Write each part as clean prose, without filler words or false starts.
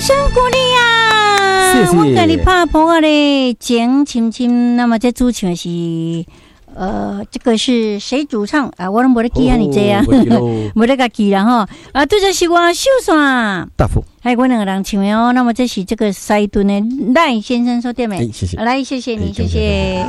声鼓励啊！ 谢谢。 我跟你拍婆啊嘞，简亲亲。那么这主唱是这个是谁主唱啊？我都没得记啊，你这样，没得个记了哈。啊，对着是我秀山大福， 还有我两个人唱的哦。那么这是这个塞顿的赖先生说对没？ 谢谢。 来，谢谢你，谢谢。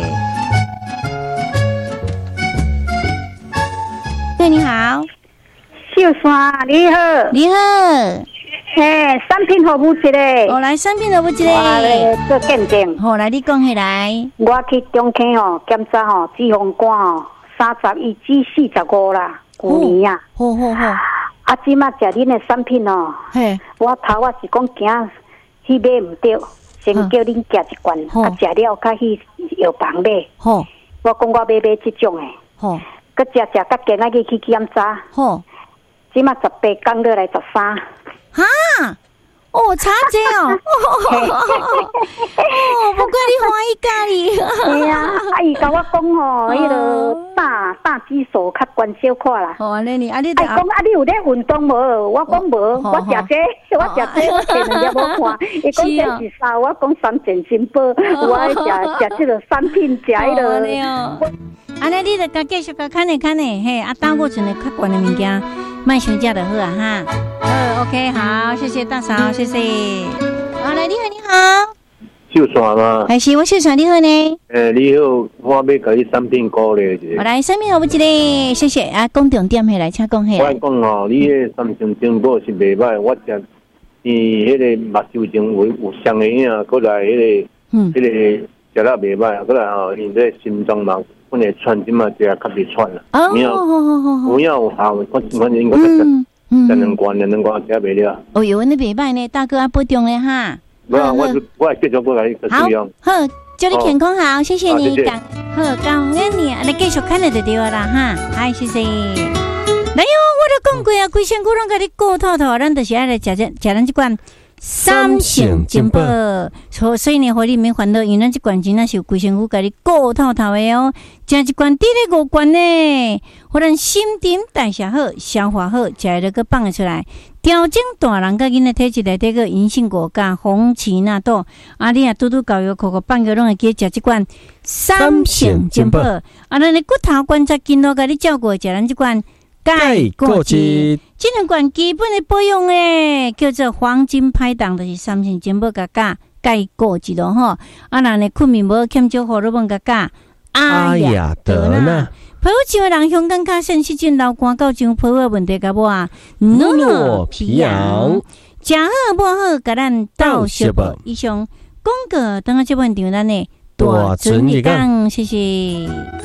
对，你好， 秀山你好， 你好。 产品服务一个， 来产品服务一个， 我做见证。 好，来你讲起来。 我去中坑检查脂肪肝31至45啦，去年啊。 好。 啊，即马食恁的产品嘿， 我头是讲惊去买唔对，先叫恁食一罐，食了较去药房买。 好， 我讲我买这种的。 好， 佮食甲今仔日去检查。好，即马18天落来13。 哈，差这哦，不怪你欢喜咖哩。 对啊，伊甲我讲迄个大肌数较悬小可啦。 安尼你讲你有咧运动无？我讲无，我食这，我前两日无看。伊讲这是啥？我讲三全新宝，我爱食这个产品，食迄个。 安尼你著甲继续甲看呢，嘿，等我阵的较悬的物件，卖伤食就好啊哈。OK， 好，谢谢大嫂，谢谢。好，来，你好。 秀山吗？ 还是我秀山，你好呢？ 你好，我要甲你产品鼓励一下。 我来，产品好不一个，谢谢啊，讲重点起来，请讲起来。 我讲哦，你迄三成精宝是袂歹，我食迄个目睭前有双个影，过来迄个食了袂歹，过来因这心脏嘛，本来喘即嘛食较袂喘啦。有影有效，反正应该食。两罐食袂了。 哦哟，你袂歹呢，大哥啊，保重咧哈。 我继续过来一个使用。 好，祝你健康好，谢谢你，好，感恩你，来继续看就对啦哈，好，谢谢。来哟，我都讲过啊，规身躯拢甲你顾透透，咱就是爱来食咱这罐三成金宝，所以呢，互你免烦恼，因为咱这罐真正是有规身躯甲你顾透透的哦。食一罐滴咧5罐呢，互咱新陈代谢好，消化好，食了个放得出来。调整大人甲囡仔体质内底个银杏果加红荠纳豆，你啊拄搞药口放个拢会记食这罐三成金宝。咱的骨头关节筋络甲你照顾，食咱这罐钙固质。这两罐基本的保养诶，叫做黄金拍档，就是三成金宝加钙固质咯吼。若呢困眠无欠少荷尔蒙加阿雅德纳。皮肤像人香港较sen细菌流汗到像皮肤问题甲我诺皮痒， 食好无好，甲咱斗小报。以上广告等下这本场咱的大准一讲，谢谢。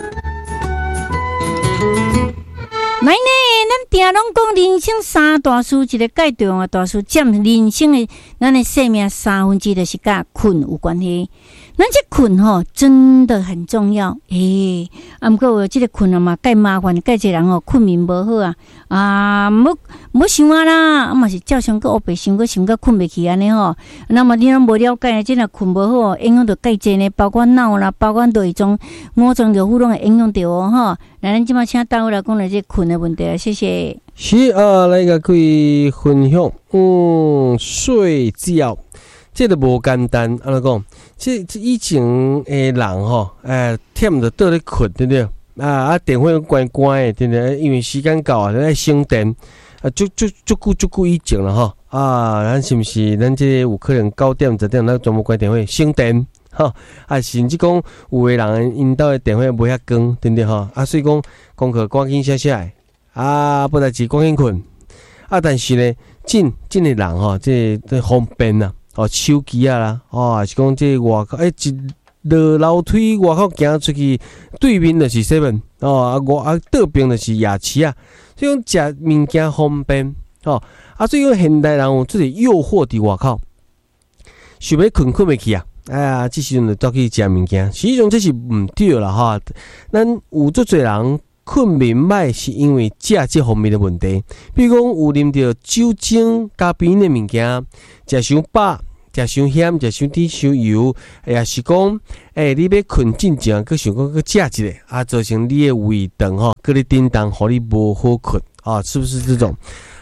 来呢，咱定拢讲人生三大事，一个介重要大事，占人生的咱的生命2/3，就是甲困有关系。咱这困真的很重要不过这个困嘛介麻烦，介济人困眠无好冇想啦，嘛是照常个黑白想个想个困袂起安尼那么你拢无了解，真的困无好，影响到介济呢，包括脑啦，包括内脏、五脏六腑拢会影响到来，咱即马请大伙来讲来这困的问题，谢谢。 是来个可以分享，睡觉。这个无简单，安怎讲？这以前诶人忝着倒咧困，对不对？电话关关的，对不对？因为时间到啊，爱省电足久以前了咱是毋是？咱这有可能9点10点，咱全部关电话省电甚至讲有个人因兜的电话无遐光，对不对所以讲功课赶紧写下来不代志赶紧困但是呢，真的人这方便啊。手机啦，是讲这外口一落楼梯外口行出去，对面就是 7， 倒边就是夜市所以讲食物件方便所以讲现代人有这个诱惑伫外口，想要困袂去这时阵就走去食物件，实际上这是唔对啦咱有足侪人困眠歹，是因为食这方面的问题，比如讲有啉到酒精加冰的物件，食伤饱。食伤咸，食伤甜，伤油，也是讲，你要困进前，佮想讲佮食一个，造成你的胃肠佮你叮当，互你无好困是不是这种？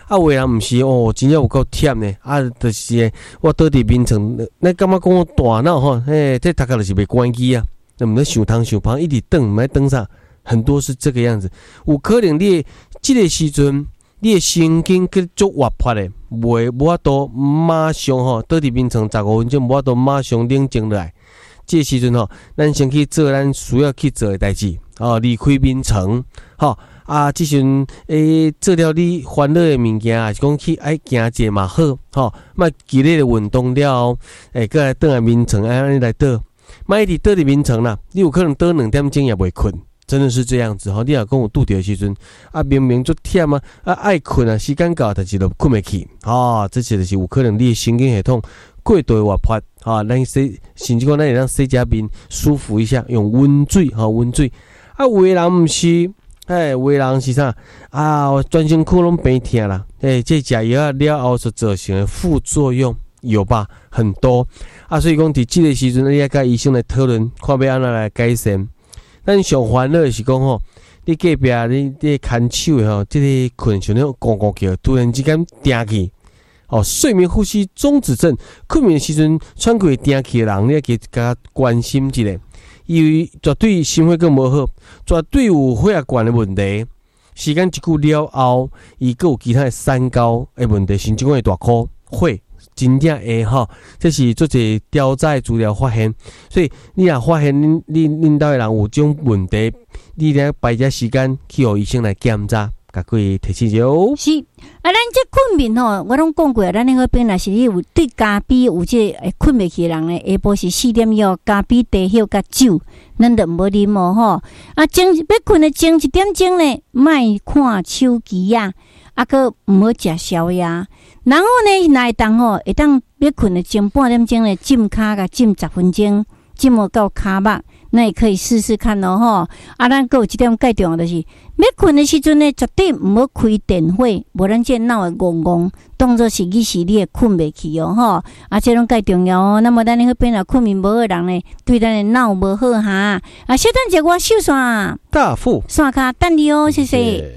啊，有的人毋是哦，真正有够忝呢。啊，就是我倒伫眠床，那感觉讲我大脑吼，这大概就是袂关机啊，那么想汤想胖，一直等，唔爱等啥，很多是这个样子。有可能你这个时阵，你的神经去足活泼的，无法度马上吼倒伫眠床15分钟，无法度马上冷静落来。这个时阵吼，咱先去做咱需要去做的代志，哦，离开眠床，吼。啊，即阵做了你烦恼的物件，还是讲去爱行者嘛好，吼，莫激烈的运动了后，过来倒来眠床，安尼来倒，莫一直倒伫眠床啦，你有可能倒2点钟也袂困，真的是这样子吼。你若讲有拄着的时阵，啊明明足忝啊，爱困啊，时间到，但是就困袂去，这就是有可能你的神经系统过度活泼，咱洗，甚至讲咱会让洗只面舒服一下，用温水，温水。啊，有的人毋是。有的人是啥啊？全身躯拢病痛啦！这食药了后所造成的副作用有吧？很多啊，所以讲伫这个时阵，你要甲医生来讨论，看要安怎来改善。咱上烦恼的是讲吼，你隔壁你牵手的吼，这个困像那种咕咕叫，突然之间定起，睡眠呼吸中止症，困眠的时阵喘气会定起的人，你要给他关心一下。因为绝对心血管无好，绝对有血压管的问题。时间一久了后，伊佫有其他的三高的问题，甚至讲会大颗血，真正会吼。这是做一调查资料发现，所以你若发现恁兜的人有这种问题，你得排一时间去互医生来检查。甲各位提醒者哦。 是啊，咱这困眠吼，我拢讲过，咱那个边若是你有对咖啡有这困袂去的人咧，下晡是4点以后，咖啡、茶叶甲酒，咱就无啉哦吼。啊，要困的前1点钟咧，莫看手机啊，个毋好食宵夜。然后呢，若会当吼，会当要困的前半点钟咧，浸骹甲浸10分钟，浸到骹目。那也可以试试看咯吼。啊，咱还有一点介重要就是，要困的时阵呢，绝对唔好开电火，无咱这脑会戆戆，当作是你会困袂去哦吼。啊，这种介重要哦。那么咱那边若困眠无好的人呢，对咱的脑无好哈。啊，小等者我手线大富线卡等你哦，谢谢。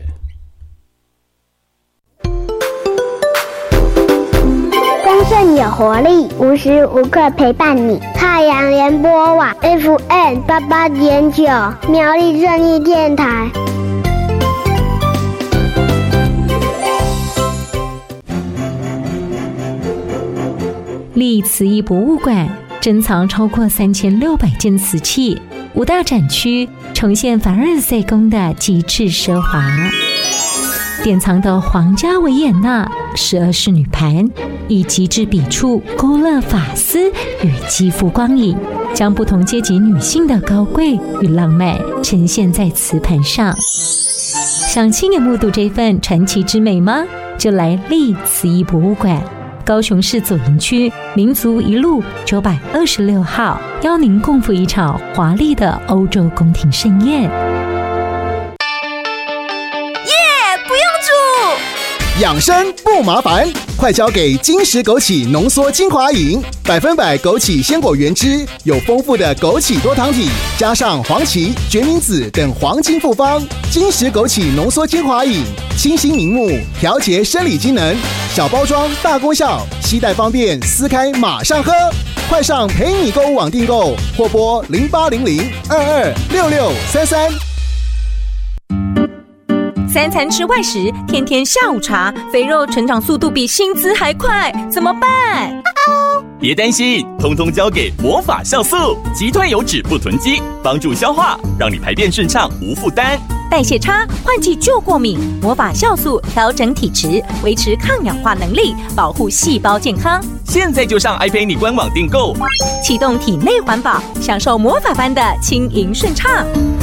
丰盛有活力，无时无刻陪伴你。太阳联播网 FM 88.9，苗栗正义电台。 立慈义博物馆珍藏超过3600件瓷器，5大展区呈现凡尔赛宫的极致奢华。典藏的皇家维也纳12式女盘，以极致笔触勾勒发丝与肌肤光影，将不同阶级女性的高贵与浪漫呈现在瓷盘上。想亲眼目睹这份传奇之美吗？就来立慈义博物馆，高雄市左营区民族一路926号，邀您共赴一场华丽的欧洲宫廷盛宴。 养生不麻烦，快交给金石枸杞浓缩精华饮，100%枸杞鲜果原汁，有丰富的枸杞多糖体，加上黄芪、决明子等黄金复方。金石枸杞浓缩精华饮，清新明目，调节生理机能，小包装大功效，携带方便，撕开马上喝。快上陪你购物网订购，或拨0800226633。 3餐吃外食，天天下午茶，肥肉成长速度比薪资还快，怎么办？ 别担心，通通交给魔法酵素，击退油脂不囤积，帮助消化，让你排便顺畅无负担。 代谢差，换季就过敏，魔法酵素调整体质，维持抗氧化能力，保护细胞健康。 现在就上iPay官网订购， 启动体内环保，享受魔法般的轻盈顺畅。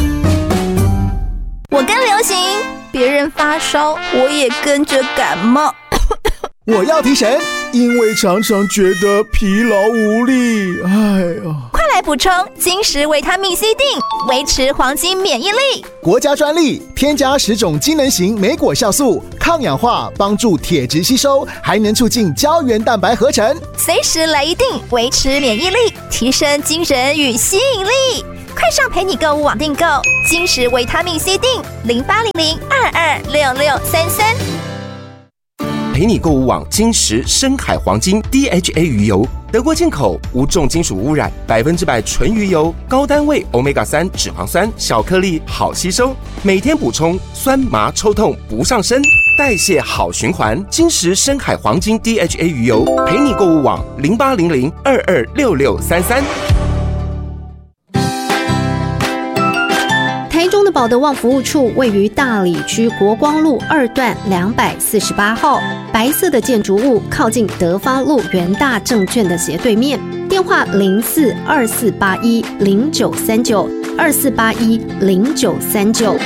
我跟流行，别人发烧，我也跟着感冒。 我要提神，因为常常觉得疲劳无力。 快来补充金石维他命 C 锭，维持黄金免疫力。 国家专利，添加10种机能型莓果酵素，抗氧化，帮助铁质吸收，还能促进胶原蛋白合成。 随时来一锭，维持免疫力，提升精神与吸引力。快上陪你购物网订购金石维他命 C 锭，0800226633。 陪你购物网金石深海黄金 DHA 鱼油，德国进口，无重金属污染，100%纯鱼油，高单位 Omega-3 脂肪酸，小颗粒好吸收，每天补充，酸麻抽痛不上身，代谢好循环。金石深海黄金 DHA 鱼油，陪你购物网0800226633。 台中的保德旺服务处位于大里区国光路2段248号，白色的建筑物靠近德芳路元大证券的斜对面，电话042481093924810939。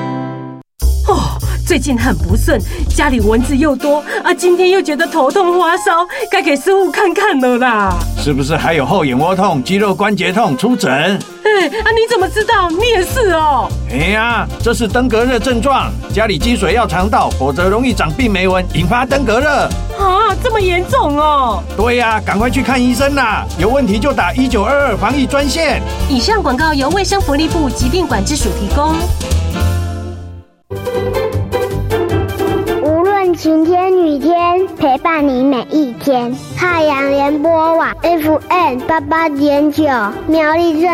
最近很不顺，家里蚊子又多啊，今天又觉得头痛发烧，该给师傅看看了啦。 是不是还有后眼窝痛、肌肉关节痛？出诊。 你怎么知道？你也是哦。 这是登革热症状，家里积水要肠道，否则容易长病媒蚊，引发登革热。 这么严重哦？ 对呀，赶快去看医生啦！有问题就打1922防疫专线。 以上广告由卫生福利部疾病管制署提供。 晴天雨天，陪伴你每一天。太阳联播网 FM88.9，苗栗